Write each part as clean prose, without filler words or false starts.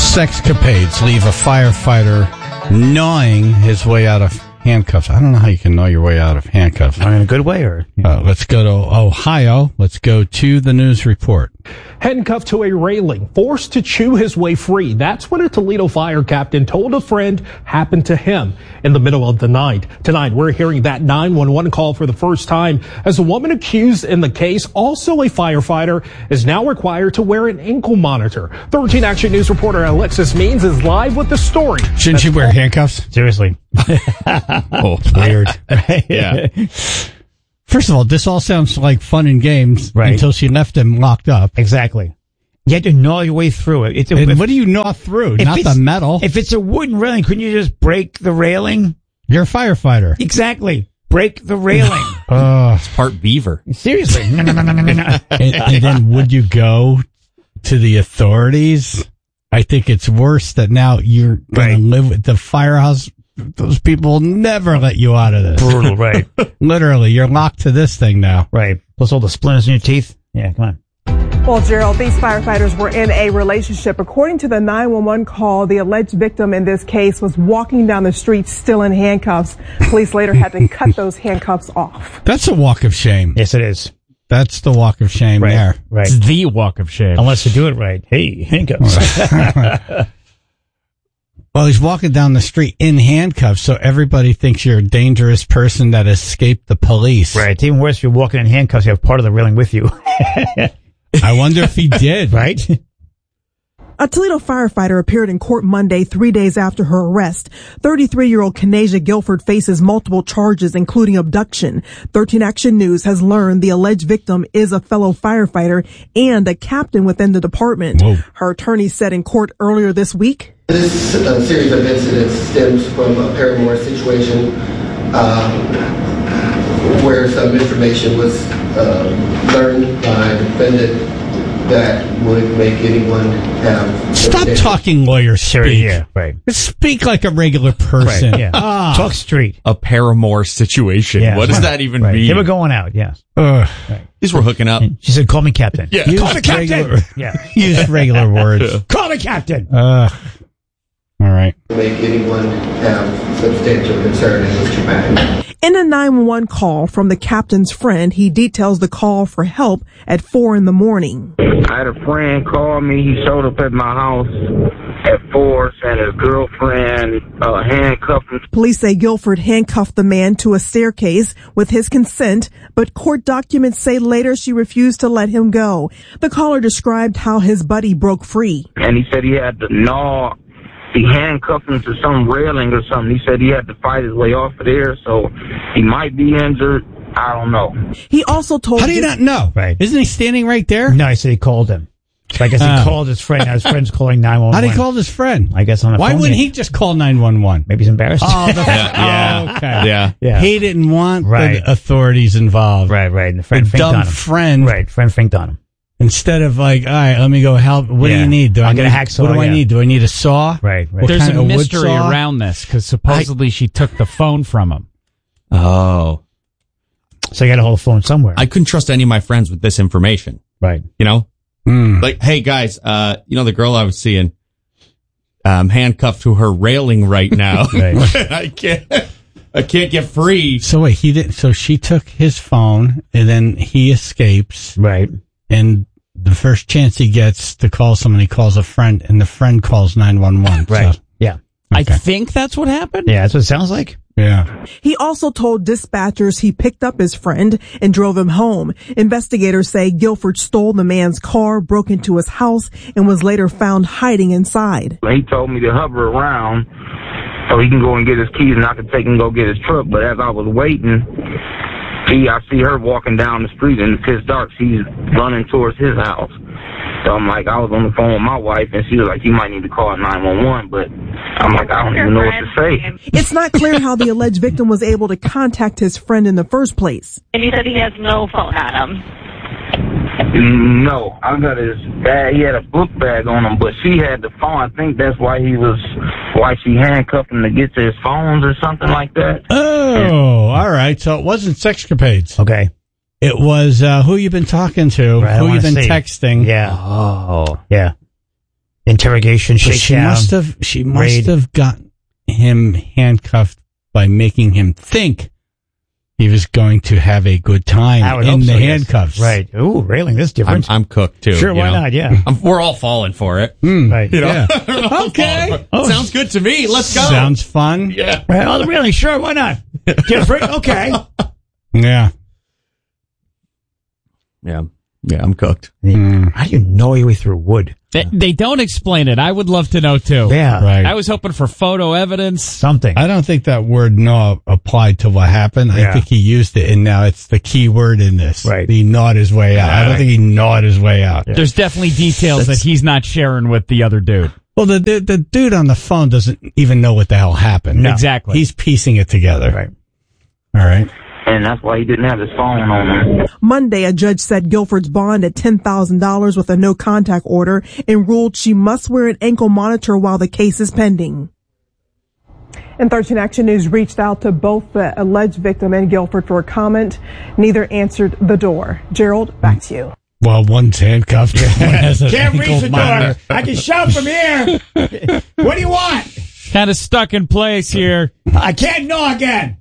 Sexcapades leave a firefighter gnawing his way out of handcuffs. I don't know how you can gnaw your way out of handcuffs. In a good way, or? Let's go to Ohio. Let's go to the news report. Handcuffed to a railing, forced to chew his way free. That's what a Toledo fire captain told a friend happened to him in the middle of the night. Tonight, we're hearing that 911 call for the first time as a woman accused in the case, also a firefighter, is now required to wear an ankle monitor. 13 Action News reporter Alexis Means is live with the story. Shouldn't she wear handcuffs? Seriously. Oh, weird. Yeah. First of all, this all sounds like fun and games until she left him locked up. Exactly. You had to gnaw your way through it. What do you gnaw through? Not the metal. If it's a wooden railing, couldn't you just break the railing? You're a firefighter. Exactly. Break the railing. It's part beaver. Seriously. And then would you go to the authorities? I think it's worse that now you're going to live with the firehouse. Those people will never let you out of this. Brutal, right. Literally, you're locked to this thing now. Right. Plus all the splinters in your teeth. Yeah, come on. Well, Gerald, these firefighters were in a relationship. According to the 911 call, the alleged victim in this case was walking down the street still in handcuffs. Police later had to cut those handcuffs off. That's a walk of shame. Yes, it is. That's the walk of shame there. Right. It's the walk of shame. Unless you do it right. Hey, handcuffs. Well, he's walking down the street in handcuffs, so everybody thinks you're a dangerous person that escaped the police. Right. It's even worse if you're walking in handcuffs, you have part of the railing with you. I wonder if he did. Right? A Toledo firefighter appeared in court Monday, 3 days after her arrest. 33-year-old Kanasia Guilford faces multiple charges, including abduction. 13 Action News has learned the alleged victim is a fellow firefighter and a captain within the department. Whoa. Her attorney said in court earlier this week, This series of incidents stems from a paramour situation where some information was learned by a defendant that would make anyone have... Stop talking lawyer speak. Yeah, right. Speak like a regular person. Right, yeah. Talk straight. A paramour situation. Yeah, what does that even mean? They were going out, yes. These were hooking up. She said, call me captain. Yeah. Call me captain! Yeah. Use regular words. Call me captain! All right. Make anyone have substantial concern and was traumatic. in a 911 call from the captain's friend, he details the call for help at 4 a.m. I had a friend call me. He showed up at my house at 4, saying his girlfriend handcuffed him. Police say Guilford handcuffed the man to a staircase with his consent, but court documents say later she refused to let him go. The caller described how his buddy broke free. And he said he had to gnaw. He handcuffed him to some railing or something. He said he had to fight his way off of there, so he might be injured. I don't know. He also told... How do you not know? Right. Isn't he standing right there? No, I said he called him. So I guess he called his friend. Now his friend's calling 911. How'd he call his friend? I guess on the phone. Why wouldn't he just call 911? Maybe he's embarrassed. Oh, Yeah. okay. Yeah. He didn't want Right. the authorities involved. Right. And the friend The finked dumb on him. friend. Right. Friend finked on him. Instead of like, all right, let me go help. What do Yeah. you need? I'll get a hacksaw, What do I yeah. need? Do I need a saw? Right. What There's kind a of wood mystery saw? around this because supposedly she took the phone from him. Oh. So you got to hold the phone somewhere. I couldn't trust any of my friends with this information. Right. You know? Mm. Like, hey guys, you know the girl I was seeing, handcuffed to her railing right now. Right. I can't get free. So wait, he didn't. So she took his phone, and then he escapes. Right. And the first chance he gets to call someone, he calls a friend, and the friend calls 911. Right. So, Yeah. I Okay. think that's what happened. Yeah, that's what it sounds like. yeah. He also told dispatchers he picked up his friend and drove him home. Investigators say Guilford stole the man's car, broke into his house, and was later found hiding inside. He told me to hover around so he can go and get his keys and I could take him and go get his truck. But as I was waiting, I see her walking down the street and it's pitch dark. She's running towards his house. So I'm like, I was on the phone with my wife and she was like, you might need to call 911. But I'm like, I don't even know what to say. It's not clear how the alleged victim was able to contact his friend in the first place. And he said he has no phone on him. No, I got his bag. He had a book bag on him, but she had the phone. I think that's why she handcuffed him to get to his phones or something like that. Oh, all right. So it wasn't sexcapades. Okay. It was who you been talking to, Right, I who you wanna been see. texting. Yeah. Oh. Yeah. Interrogation, So shakedown. she must raid. have gotten him handcuffed by making him think he was going to have a good time I would in hope the so, yes. handcuffs. Right. Ooh, railing, this is different. I'm cooked too. Sure, you why know? not? Yeah. We're all falling for it. Right. You know? Yeah. Okay. Sounds good to me. Let's go. Sounds fun. Yeah. Right. Oh, really? Sure, why not? Different? Okay. Yeah. Yeah. Yeah, I'm cooked. How do you know your way through wood? They don't explain it. I would love to know, too. Yeah. Right. I was hoping for photo evidence. Something. I don't think that word "gnaw" applied to what happened. Yeah. I think he used it, and now it's the key word in this. Right. He gnawed his way out. I don't think he gnawed his way out. There's definitely details that he's not sharing with the other dude. Well, the dude on the phone doesn't even know what the hell happened. No. Exactly. He's piecing it together. Right. All right. And that's why he didn't have his phone on him. Monday, a judge set Guilford's bond at $10,000 with a no-contact order and ruled she must wear an ankle monitor while the case is pending. And 13 Action News reached out to both the alleged victim and Guilford for a comment. Neither answered the door. Gerald, back to you. Well, one's handcuffed. One has an Can't reach ankle the monitor. door. I can shout from here. What do you want? Kind of stuck in place here. I can't know again.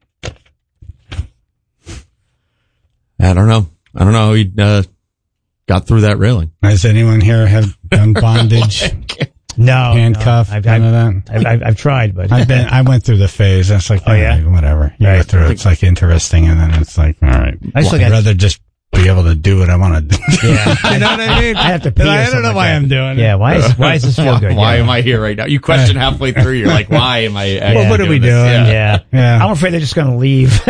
I don't know how he got through that railing. Has anyone here have done bondage, No. handcuff, No. none of that? I've tried, but I went through the phase. That's like, Oh, yeah? whatever. You go through it. It's like interesting, and then it's like, all right. I still I'd got- rather just be able to do what I want to do. Yeah. You know what I mean? I have to pee. I don't know why I'm doing it. Yeah. Why does this feel good? Why Yeah. am I here right now? You question halfway through. You're like, why am I? Well, what are we doing? Yeah. Yeah. I'm afraid they're just going to leave.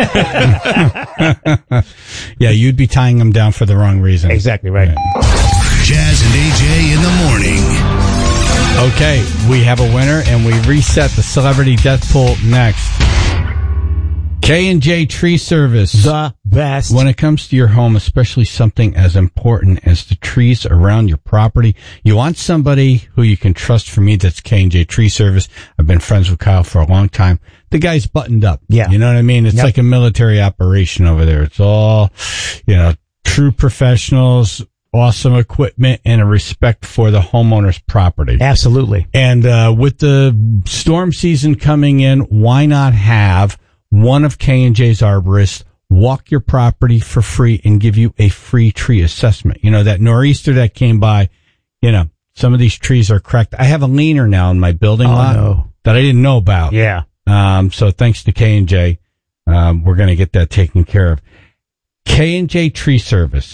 Yeah, you'd be tying them down for the wrong reason. Exactly right. Jazz and AJ in the morning. Okay, we have a winner, and we reset the celebrity death pool next. K&J Tree Service. The best. When it comes to your home, especially something as important as the trees around your property, you want somebody who you can trust. For me, that's K&J Tree Service. I've been friends with Kyle for a long time. The guy's buttoned up. Yeah. You know what I mean? It's like a military operation over there. It's all, true professionals, awesome equipment, and a respect for the homeowner's property. Absolutely. And with the storm season coming in, why not have one of K&J's arborists walk your property for free and give you a free tree assessment? You know, that nor'easter that came by, some of these trees are cracked. I have a leaner now in my building lot that I didn't know about. Yeah. So thanks to K&J, we're going to get that taken care of. K&J Tree Service,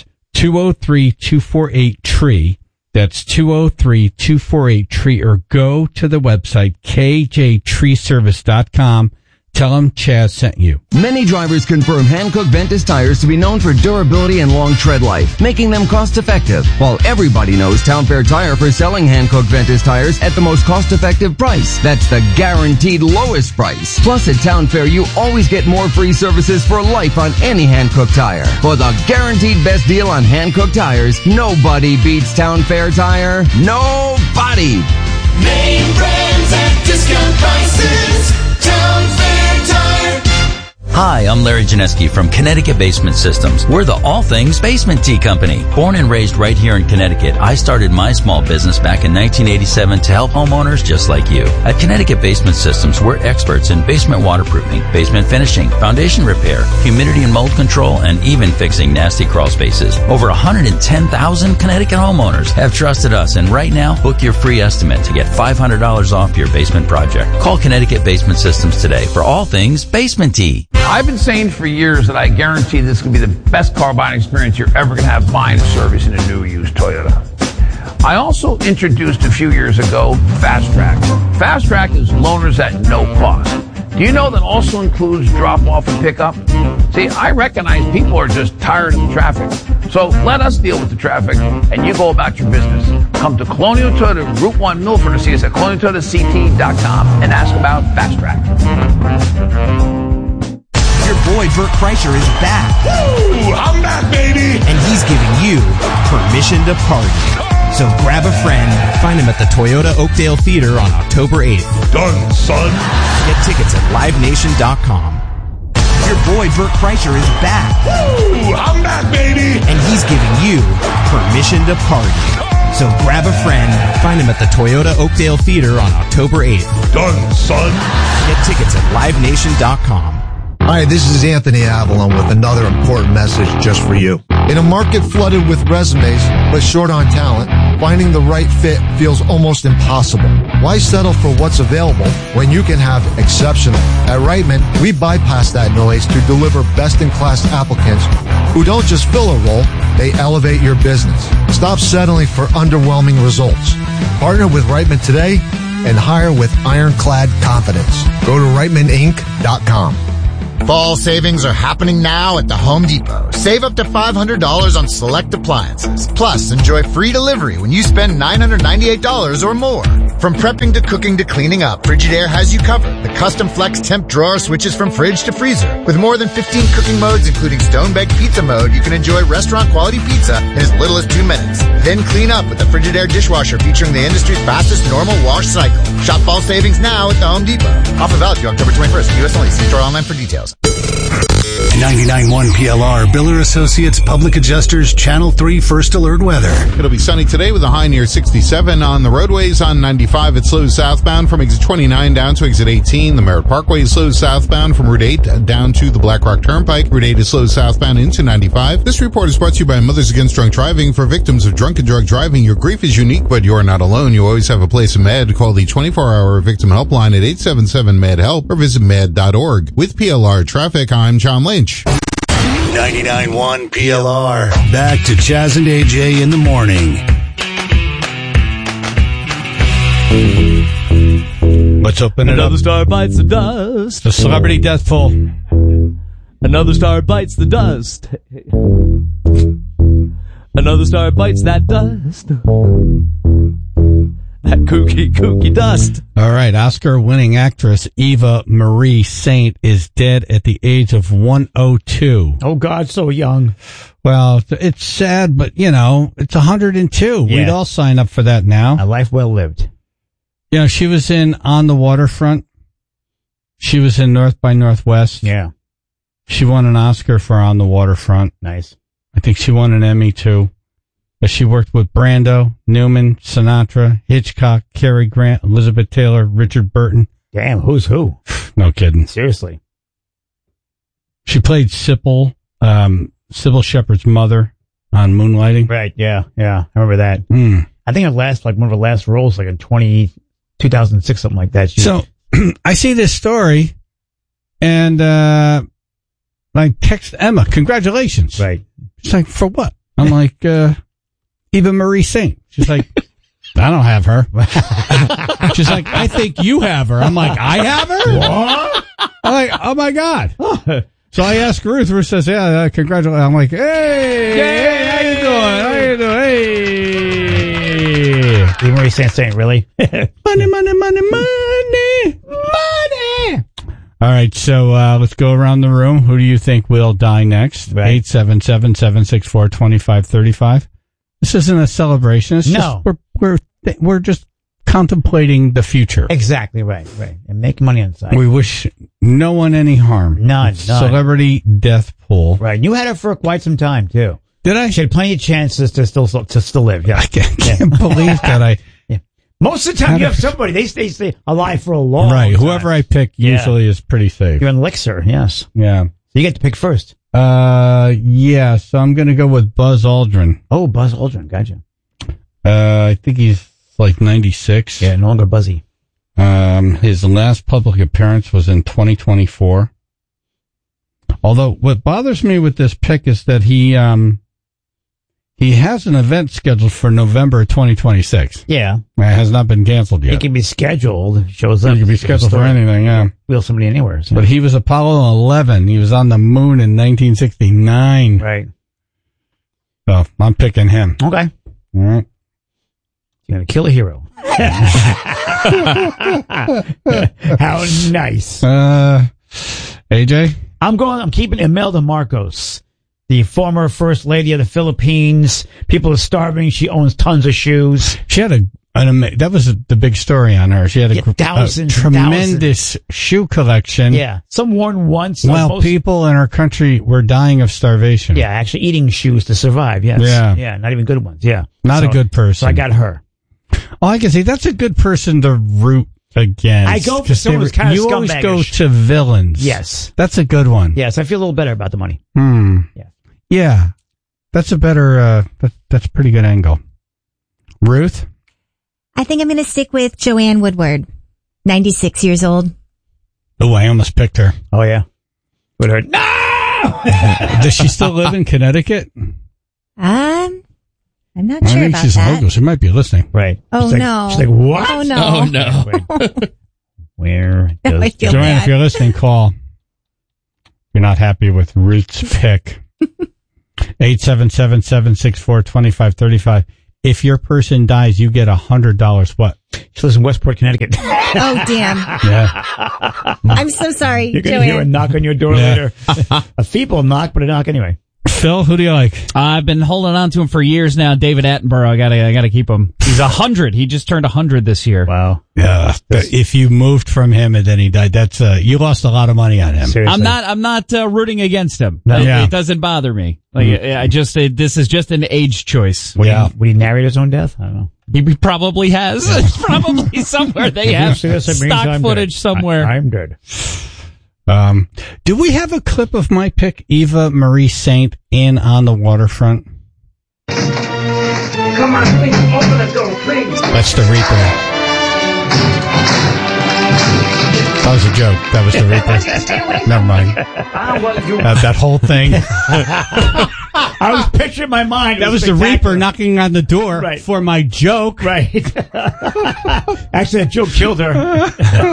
203-248-TREE. That's 203-248-TREE, or go to the website, kjtreeservice.com. Tell them Chaz sent you. Many drivers confirm Hankook Ventus tires to be known for durability and long tread life, making them cost-effective, while everybody knows Town Fair Tire for selling Hankook Ventus tires at the most cost-effective price. That's the guaranteed lowest price. Plus, at Town Fair, you always get more free services for life on any Hankook tire. For the guaranteed best deal on Hankook tires, nobody beats Town Fair Tire. Nobody! Name brands at discount prices. Town Fair Tire. Hi, I'm Larry Janeski from Connecticut Basement Systems. We're the all things basement tea company. Born and raised right here in Connecticut, I started my small business back in 1987 to help homeowners just like you. At Connecticut Basement Systems, we're experts in basement waterproofing, basement finishing, foundation repair, humidity and mold control, and even fixing nasty crawl spaces. Over 110,000 Connecticut homeowners have trusted us, and right now, book your free estimate to get $500 off your basement project. Call Connecticut Basement Systems today for all things basement tea. I've been saying for years that I guarantee this is going to be the best car buying experience you're ever going to have buying and servicing a new used Toyota. I also introduced a few years ago Fast Track. Fast Track is loaners at no cost. Do you know that also includes drop-off and pickup? See, I recognize people are just tired of the traffic. So let us deal with the traffic, and you go about your business. Come to Colonial Toyota, Route 1 Milford, or see us at colonialtoyotact.com and ask about Fast Track. Your boy Bert Kreischer is back. Woo! I'm back, baby. And he's giving you permission to party. So grab a friend. Find him at the Toyota Oakdale Theater on October 8th. Done, son. Get tickets at livenation.com. Your boy Bert Kreischer is back. Woo! I'm back, baby. And he's giving you permission to party. So grab a friend. Find him at the Toyota Oakdale Theater on October 8th. Done, son. Get tickets at livenation.com. Hi, this is Anthony Avalon with another important message just for you. In a market flooded with resumes, but short on talent, finding the right fit feels almost impossible. Why settle for what's available when you can have exceptional? At Reitman, we bypass that noise to deliver best-in-class applicants who don't just fill a role, they elevate your business. Stop settling for underwhelming results. Partner with Reitman today and hire with ironclad confidence. Go to ReitmanInc.com. Fall savings are happening now at the Home Depot. Save up to $500 on select appliances. Plus, enjoy free delivery when you spend $998 or more. From prepping to cooking to cleaning up, Frigidaire has you covered. The custom flex temp drawer switches from fridge to freezer. With more than 15 cooking modes, including stone-baked pizza mode, you can enjoy restaurant-quality pizza in as little as 2 minutes. Then clean up with the Frigidaire dishwasher featuring the industry's fastest normal wash cycle. Shop fall savings now at the Home Depot. Offer valid through October 21st. U.S. only. See store online for details. 99.1 PLR, Biller Associates Public Adjusters, Channel 3 First Alert Weather. It'll be sunny today with a high near 67 on the roadways. On 95, it slows southbound from exit 29 down to exit 18. The Merritt Parkway slows southbound from Route 8 down to the Black Rock Turnpike. Route 8 is slow southbound into 95. This report is brought to you by Mothers Against Drunk Driving. For victims of drunk and drug driving, your grief is unique, but you're not alone. You always have a place in Med. Call the 24-hour victim helpline at 877-MED-HELP or visit med.org. With PLR Traffic, I'm John Lynch. 99.1 PLR. Back to Chaz and AJ in the morning. Let's open it up. Another star bites the dust. The celebrity death poll. Another star bites the dust. Another star bites that dust. That kooky dust. All right, Oscar-winning actress Eva Marie Saint is dead at the age of 102. Oh, God, so young. Well, it's sad, but, it's 102. Yeah. We'd all sign up for that now. A life well lived. She was in On the Waterfront. She was in North by Northwest. Yeah. She won an Oscar for On the Waterfront. Nice. I think she won an Emmy, too. But she worked with Brando, Newman, Sinatra, Hitchcock, Cary Grant, Elizabeth Taylor, Richard Burton. Damn, who's who? No kidding. Seriously. She played Sybil Shepherd's mother on Moonlighting. Right, yeah. I remember that. I think one of her last roles, in 2006, something like that. So, I see this story, and I text Emma, congratulations. Right. She's like, for what? I'm like, Eva Marie Saint. She's like, I don't have her. She's like, I think you have her. I'm like, I have her? What? I'm like, oh my God. So I asked Ruth. Ruth says, yeah, congratulations. I'm like, hey, how you doing? Hey. Eva Marie Saint, really? Money. All right, so let's go around the room. Who do you think will die next? Right. 877-764-2535. This isn't a celebration. It's just we're just contemplating the future. Exactly right. And make money on the side. We wish no one any harm. None. Celebrity death pool. Right. You had her for quite some time too. Did I? She had plenty of chances to still live. Yeah. I can't believe that I. Most of the time, you have somebody, they stay alive for a long time. Right. Whoever I pick usually is pretty safe. You're an elixir, yes. Yeah. So you get to pick first. Yeah, so I'm going to go with Buzz Aldrin. Oh, Buzz Aldrin. Gotcha. I think he's like 96. Yeah, no longer Buzzy. His last public appearance was in 2024. Although, what bothers me with this pick is that he has an event scheduled for November 2026. Yeah. It has not been canceled yet. He can be scheduled. Shows up. He can be scheduled for anything, yeah. Wheel somebody anywhere. So. But he was Apollo 11. He was on the moon in 1969. Right. So, I'm picking him. Okay. All right. You're going to kill a hero. How nice. AJ? I'm keeping Imelda Marcos. The former first lady of the Philippines. People are starving. She owns tons of shoes. She had That was the big story on her. She had a tremendous shoe collection. Yeah. Some worn once. While people in our country were dying of starvation. Yeah, actually eating shoes to survive. Yes. Yeah, not even good ones. Yeah. Not a good person. So I got her. Oh, I can see that's a good person to root against. I go for someone who's kind of You always scumbaggish. go to villains. Yes. That's a good one. Yes, I feel a little better about the money. Yeah. That's a better, that's a pretty good angle. Ruth? I think I'm going to stick with Joanne Woodward, 96 years old. Oh, I almost picked her. Oh, yeah. Woodward. No! Does she still live in Connecticut? I'm not I sure think about she's that. local. She might be listening. Right. Oh, no. She's like, what? Oh, no. Oh, no. Where does I feel Joanne, bad. if you're listening, call. If you're not happy with Ruth's pick. 877-764-2535. If your person dies, you get $100. What? She lives in Westport, Connecticut. Oh, damn. Yeah. I'm so sorry, You're going to hear a Joanne. knock on your door later. A feeble knock, but a knock anyway. Phil, who do you like? I've been holding on to him for years now. David Attenborough. I gotta keep him. He's 100. He just turned 100 this year. Wow. Yeah. If you moved from him and then he died, that's you lost a lot of money on him. Seriously. I'm not rooting against him. No. It doesn't bother me. Like I just say this is just an age choice. Would he narrate his own death? I don't know. He probably has. It's probably somewhere they have stock footage somewhere. I'm dead. Do we have a clip of my pick, Eva Marie Saint, in On the Waterfront? Come on, please, open the door, please. That's the Reaper. That was a joke. That was the Reaper. Never mind. That whole thing. I was picturing in my mind. That was the Reaper knocking on the door for my joke. Right. Actually, that joke killed her. I'm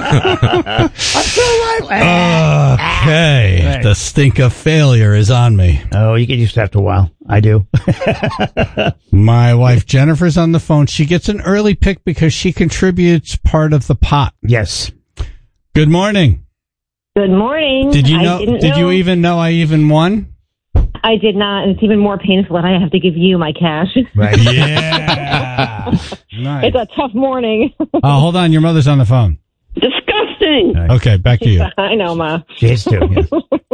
still alive. Okay. Right. The stink of failure is on me. Oh, you get used to it after a while. I do. My wife Jennifer's on the phone. She gets an early pick because she contributes part of the pot. Yes. Good morning. Good morning. Did you know? Did you even know I even won? I did not, and it's even more painful that I have to give you my cash. Right. Yeah. Nice. It's a tough morning. Oh, hold on. Your mother's on the phone. Disgusting. Okay, back to you. I know, Ma. She is too. Yes.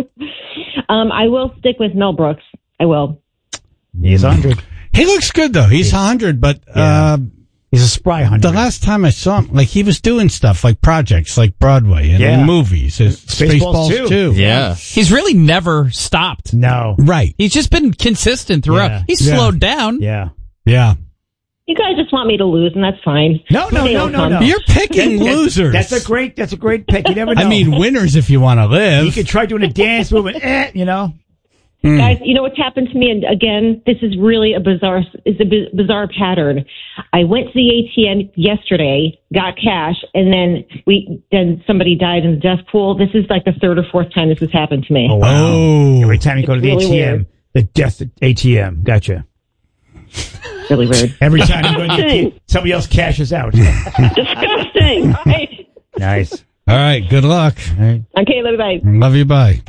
I will stick with Mel Brooks. I will. He's 100. He looks good though. He's 100, but he's a spry 100. The last time I saw him, like he was doing stuff like projects, like Broadway and movies. Spaceballs too. Yeah. He's really never stopped. No. Right. He's just been consistent throughout. Yeah. He's slowed down. Yeah. Yeah. You guys just want me to lose, and that's fine. No. You're picking losers. That's a great pick. You never know. I mean, winners if you want to live. You could try doing a dance move and, you know. Guys, you know what's happened to me? And again, this is really a bizarre pattern. I went to the ATM yesterday, got cash, and then somebody died in the death pool. This is like the third or fourth time this has happened to me. Oh, wow. Every time you go to the really ATM, weird. the death ATM. Gotcha. Really weird. Every time you go to the ATM, somebody else cashes out. Disgusting. Right. Nice. All right. Good luck. Okay, love you, bye. Love you. Bye.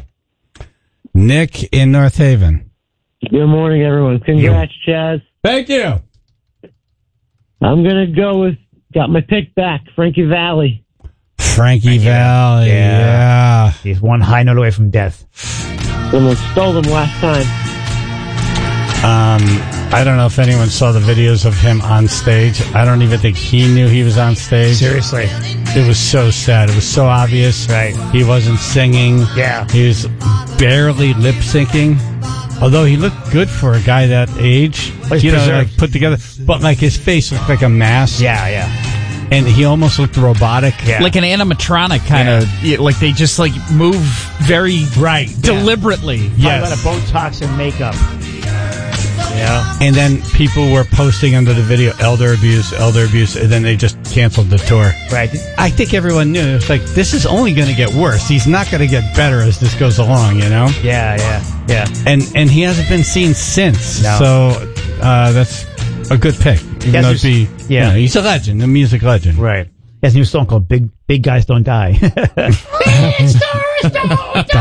Nick in North Haven. Good morning, everyone. Congrats, Chaz. Thank you. I'm going to go with, got my pick back, Frankie Valli. Frankie Valli. Yeah. He's one high note away from death. Someone stole them last time. I don't know if anyone saw the videos of him on stage. I don't even think he knew he was on stage. Seriously. It was so sad. It was so obvious. Right. He wasn't singing. Yeah. He was barely lip syncing. Although he looked good for a guy that age. He's like put together. But like his face looked like a mask. Yeah. And he almost looked robotic. Yeah. Like an animatronic kind of, like they just like move very deliberately. Yeah. A lot of Botox and makeup. Yeah. And then people were posting under the video, elder abuse, and then they just canceled the tour. Right. I think everyone knew. It was like, this is only going to get worse. He's not going to get better as this goes along, you know? Yeah. And he hasn't been seen since. No. So that's a good pick. Even though he's a legend, a music legend. Right. He has a new song called Big Guys Don't Die.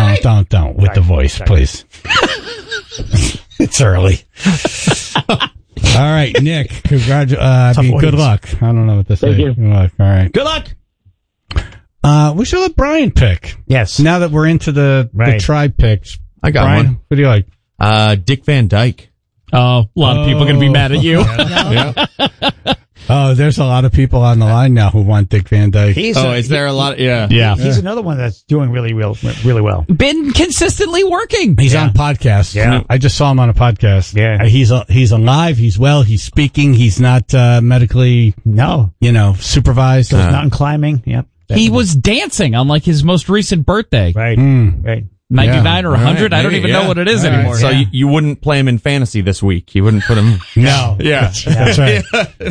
Don't with the voice, please. It's early. All right, Nick. Good luck. I don't know what to say. Thank you. Good luck. All right. Good luck. We should let Brian pick. Yes. Now that we're into the tribe picks. I got Brian, one. What do you like? Dick Van Dyke. Oh, a lot of people are going to be mad at you. Yeah. Oh, there's a lot of people on the line now who want Dick Van Dyke. Is there a lot? Yeah. He's another one that's doing really well. Been consistently working. He's on podcasts. Yeah. I just saw him on a podcast. Yeah. He's alive. He's well. He's speaking. He's not medically, supervised. So it's not in climbing. Yep. He was dancing on like his most recent birthday. Right. Right. 99 or 100. I don't even know what it is anymore. So you wouldn't play him in fantasy this week. You wouldn't put him. No. Yeah. That's right.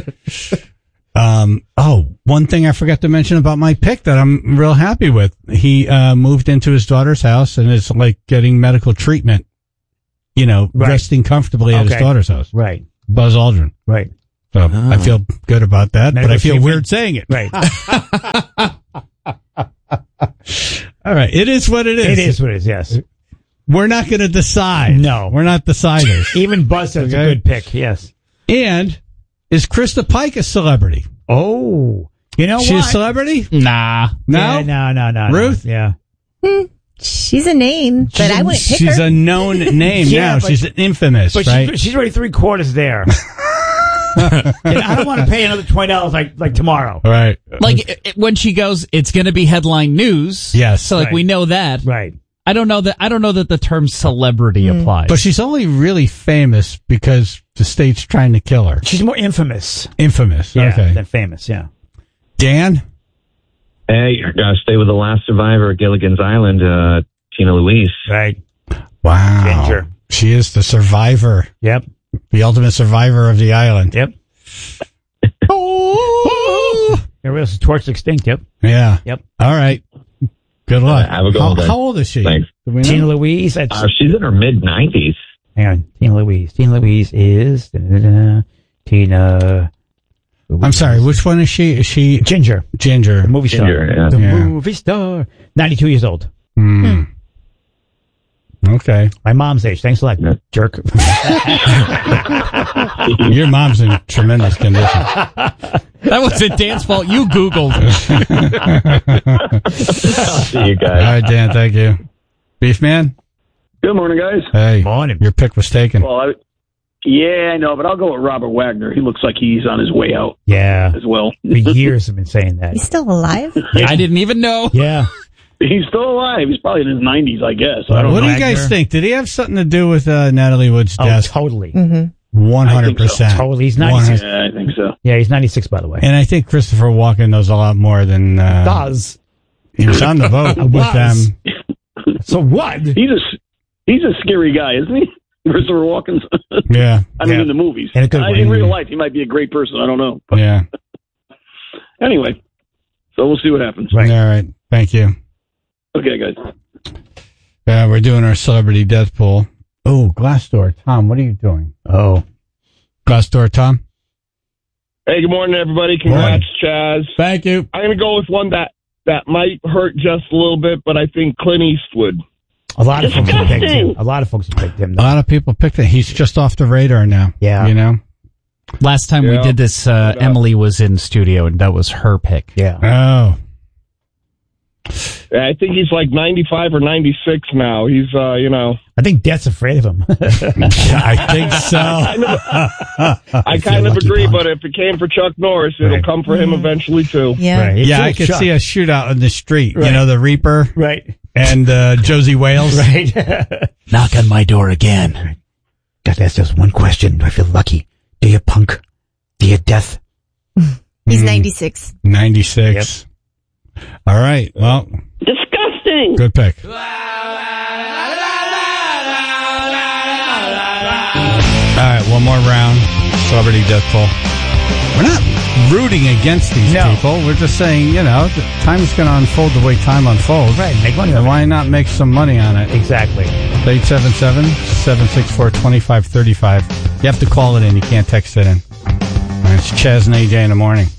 One thing I forgot to mention about my pick that I'm real happy with. He moved into his daughter's house and is like getting medical treatment, resting comfortably at his daughter's house. Right. Buzz Aldrin. Right. So I feel good about that, Medical but I feel treatment. weird saying it. Right. All right. It is what it is. It is what it is, yes. We're not going to decide. No. We're not deciders. Even Buzz says it's a good pick, yes. And is Krista Pike a celebrity? Oh. You know She what? a celebrity? Nah. No? Yeah, no. Ruth? Yeah. She's a name, but I wouldn't pick her. She's a known name Yeah, now. but- She's infamous, But right? she's already 3/4 there. And I don't want to pay another $20 like tomorrow. Right. Like when she goes, it's going to be headline news. Yes. So like Right. we know that. Right. I don't know that the term celebrity applies. But she's only really famous because the state's trying to kill her. She's more infamous. Infamous. Yeah, Okay. than famous, yeah. Dan? Hey, you're gonna stay with the last survivor of Gilligan's Island, Tina Louise. Right. Wow. Ginger. She is the survivor. Yep. The ultimate survivor of the island. Yep. Everybody else is torched extinct, yep. Yeah. Yep. All right. Good luck. Have a good day. How old is she? Thanks. Do we know? Tina Louise. She's in her mid-90s. Hang on. Tina Louise. Tina Louise is... Tina... I'm sorry. Which one is she? Is she Ginger. Ginger. The movie star. Ginger, yeah. The Yeah. movie star. 92 years old. Okay. My mom's age. Thanks a lot, jerk. Your mom's in tremendous condition. that wasn't Dan's fault. You Googled. See you guys. All right, Dan. Thank you. Beef man? Good morning, guys. Hey. Morning. Your pick was taken. Well, I know, but I'll go with Robert Wagner. He looks like he's on his way out Yeah. as well. For years I've been saying that. He's still alive? I didn't even know. Yeah. He's still alive. He's probably in his 90s, I guess. I don't What know. do you guys think? Did he have something to do with Natalie Wood's Oh, death? totally. 100%. Totally. He's 96. Yeah, I think so. Yeah, he's 96, by the way. And I think Christopher Walken knows a lot more than... Does. He was on the boat with Was. them. So what? He's a scary guy, isn't he? Christopher Walken. Yeah. I mean, Yeah. in the movies. In a good way. In real life, he might be a great person. I don't know. But Yeah. anyway, so we'll see what happens. Right. All right. Thank you. Okay, guys. We're doing our celebrity death pool. Oh, Glassdoor. Tom, what are you doing? Oh. Glassdoor, Tom? Hey, good morning, everybody. Congrats, Chaz. Thank you. I'm going to go with one that might hurt just a little bit, but I think Clint Eastwood. A lot of folks have picked him. A lot of folks have picked him. A lot of people picked it. He's just off the radar now. Yeah. You know? Last time we Yeah. did this, Emily was in studio, and that was her pick. Yeah. Oh. I think he's like 95 or 96 now. He's, I think Death's afraid of him. I think so. I kind of agree, but if it came for Chuck Norris, it'll come for him eventually, too. Yeah. Right. Yeah, I could see a shootout in the street. Right. You know, the Reaper Right. and Josie Wales. Right. Knock on my door again. Got to ask just one question. Do I feel lucky? Do you punk? Do you death? He's 96. 96. All right. Well, Disgusting. good pick. All right, one more round. Celebrity death poll. We're not rooting against these people. We're just saying, the time's going to unfold the way time unfolds. Right. Make money. And why not make some money on it? Exactly. 877-764-2535. You have to call it in. You can't text it in. All right, it's Chaz and AJ in the morning.